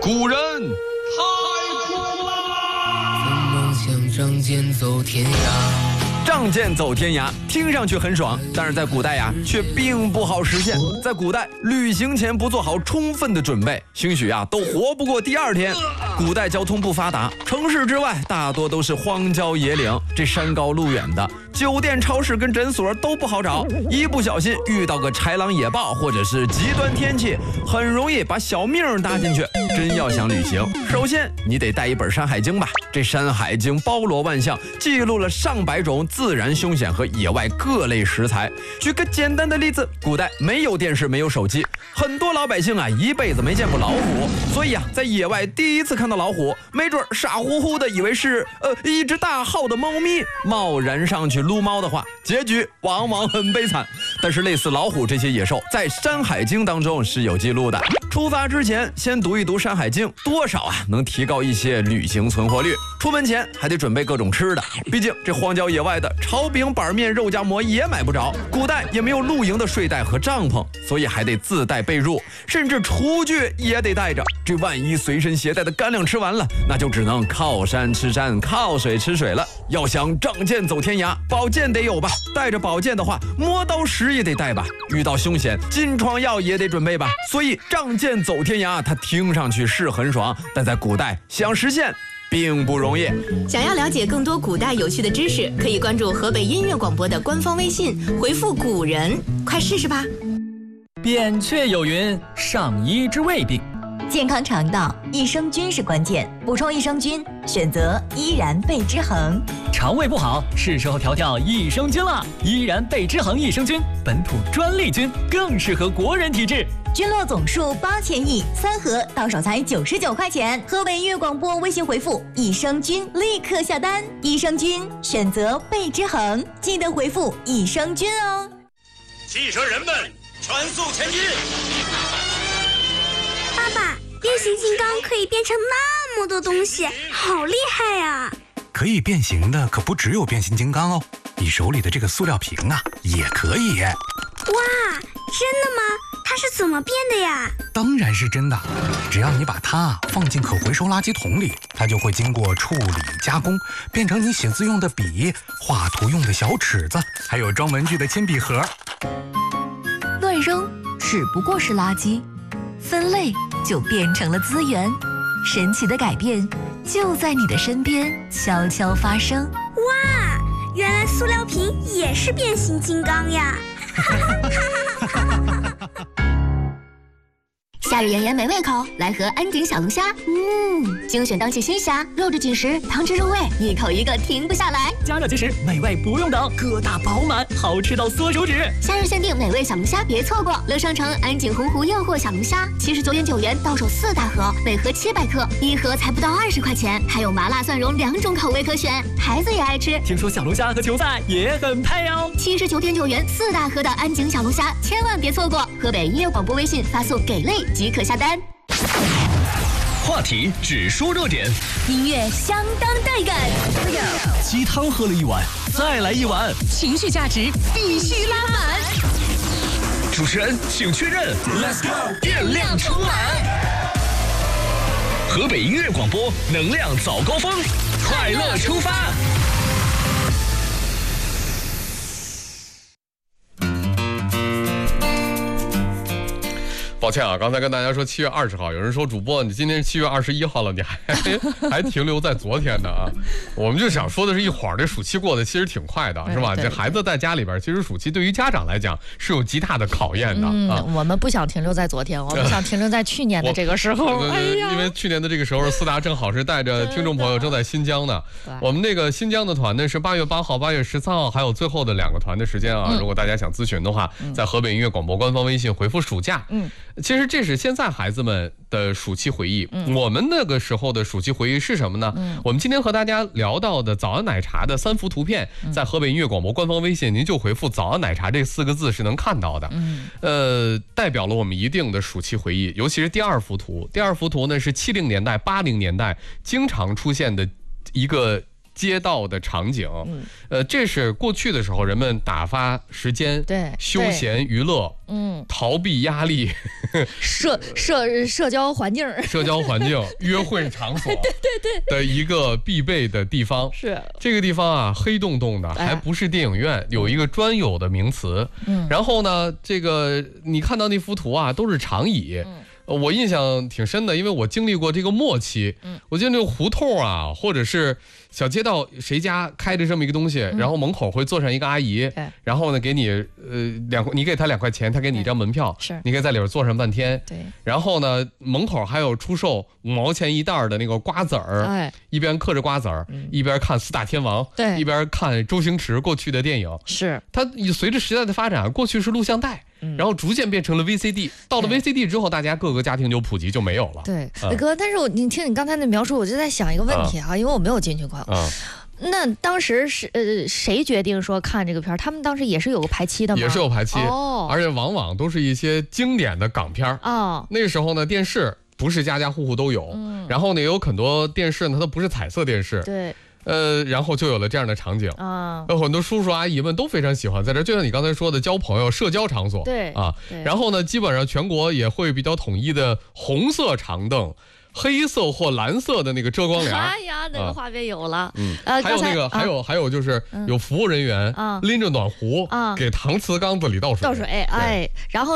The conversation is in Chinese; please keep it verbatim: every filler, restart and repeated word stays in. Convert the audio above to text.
古人太苦啦！ 曾梦想仗剑走天涯。 仗剑走天涯听上去很爽，但是在古代呀，却并不好实现。在古代，旅行前不做好充分的准备，兴许啊都活不过第二天。古代交通不发达，城市之外大多都是荒郊野岭，这山高路远的，酒店、超市跟诊所都不好找，一不小心遇到个豺狼野豹或者是极端天气，很容易把小命搭进去。真要想旅行，首先你得带一本《山海经》吧。这《山海经》包罗万象，记录了上百种自然凶险和野外各类食材。举个简单的例子，古代没有电视，没有手机，很多老百姓啊一辈子没见过老虎，所以啊在野外第一次看到老虎，没准傻乎乎的以为是呃一只大号的猫咪，贸然上去撸猫的话，结局往往很悲惨。但是类似老虎这些野兽，在《山海经》当中是有记录的。出发之前先读一读《山海经》，多少啊能提高一些旅行存活率。出门前还得准备各种吃的，毕竟这荒郊野外的炒饼、板面、肉夹馍也买不着，古代也没有露营的睡袋和帐篷，所以还得自带被褥，甚至厨具也得带着。这万一随身携带的干粮吃完了，那就只能靠山吃山，靠水吃水了。要想仗剑走天涯，宝剑得有吧？带着宝剑的话，磨刀石也得带吧？遇到凶险，金疮药也得准备吧？所以仗剑走天涯，它听上去是很爽，但在古代想实现并不容易。 想要了解更多古代有趣的知识，可以关注河北音乐广播的官方微信，回复古人，快试试吧。 扁鹊有云：上医之未病。 健康肠道，益生菌是关键，补充益生菌，选择依然贝之恒。 肠胃不好，是时候调调益生菌了。依然贝之恒益生菌，本土专利菌，更适合国人体质。 菌落总数八千亿，三盒到手才九十九块钱。河北音乐广播微信回复益生菌，立刻下单。益生菌选择贝之恒，记得回复益生菌哦。 汽车人们，全速前进！ 爸爸，变形金刚可以变成那么多东西，好厉害呀！ 可以变形的可不只有变形金刚哦，你手里的这个塑料瓶啊，也可以。 哇，真的吗？它是怎么变的呀？ 当然是真的，只要你把它放进可回收垃圾桶里，它就会经过处理加工，变成你写字用的笔、画图用的小尺子，还有装文具的铅笔盒。 乱扔只不过是垃圾，分类就变成了资源。神奇的改变就在你的身边悄悄发生。 哇，原来塑料瓶也是变形金刚呀！ 夏日炎炎没胃口，来盒安井小龙虾。嗯，精选当季新虾，肉质紧实，汤汁入味，一口一个停不下来。 加热即食，美味不用等，疙瘩饱满，好吃到缩手指。 夏日限定美味小龙虾，别错过！乐商城安井洪湖诱惑小龙虾，七十九点九元到手四大盒，每盒七百克，一盒才不到二十块钱，还有麻辣蒜蓉两种口味可选，孩子也爱吃。 听说小龙虾和球赛也很配哦。 七十九点九元四大盒的安井小龙虾，千万别错过！河北音乐广播微信发送给类即可下单。 话题只说热点， 音乐相当带感。 鸡汤喝了一碗，再来一碗， 情绪价值必须拉满。 主持人请确认 ，Let's go， 电量充满。河北音乐广播，能量早高峰，快乐出发。 抱歉啊，刚才跟大家说七月二十号，有人说主播你今天是七月二十一号了，你还还停留在昨天呢啊！我们就想说的是一会儿这暑期过得其实挺快的，是吧？这孩子在家里边，其实暑期对于家长来讲是有极大的考验的、 嗯、 啊。 我们不想停留在昨天，我们想停留在去年的这个时候。 哎呀，因为去年的这个时候，思达正好是带着听众朋友正在新疆呢。我们那个新疆的团呢是八月八号、八月十三号，还有最后的两个团的时间啊。嗯、如果大家想咨询的话，在河北音乐广播官方微信回复暑假。嗯。其实这是现在孩子们的暑期回忆、嗯、我们那个时候的暑期回忆是什么呢、嗯、我们今天和大家聊到的早安奶茶的三幅图片、嗯、在河北音乐广播官方微信您就回复早安奶茶这四个字是能看到的、嗯、呃，代表了我们一定的暑期回忆，尤其是第二幅图第二幅图呢是七零年代八零年代经常出现的一个街道的场景。嗯，呃，这是过去的时候人们打发时间、 对休闲娱乐、嗯，逃避压力、 社社社交环境、 社交环境、约会场所， 对对对的一个必备的地方。 是这个地方啊，黑洞洞的，还不是电影院，哎、有一个专有的名词。嗯，然后呢，这个你看到那幅图啊，都是长椅。嗯。我印象挺深的，因为我经历过这个末期。嗯，我记得那个胡同啊，或者是小街道，谁家开着这么一个东西，嗯、然后门口会坐上一个阿姨，然后呢给你呃两，你给她两块钱，她给你一张门票，是，你可以在里边坐上半天。对，然后呢门口还有出售五毛钱一袋的那个瓜子儿，哎，一边嗑着瓜子儿，嗯、一边看四大天王，对，一边看周星驰过去的电影。是，它随着时代的发展，过去是录像带。然后逐渐变成了 V C D， 到了 V C D 之后，大家各个家庭就普及就没有了。对， 嗯、哥，但是我你听你刚才的描述，我就在想一个问题啊，嗯、因为我没有进去过。嗯，那当时是呃谁决定说看这个片儿？他们当时也是有个排期的吗？ 也是有排期，哦，而且往往都是一些经典的港片哦，那个时候呢，电视不是家家户户都有，嗯、然后呢，有很多电视呢，它都不是彩色电视。对。呃，然后就有了这样的场景啊，有很多叔叔阿姨们都非常喜欢在这，就像你刚才说的交朋友、社交场所，对啊，然后呢，基本上全国也会比较统一的红色长凳。黑色或蓝色的那个遮光帘， 哎呀，那个画面有了。 嗯，呃，还有那个，还有还有就是有服务人员拎着暖壶给搪瓷缸子里倒水， 倒水，哎，然后。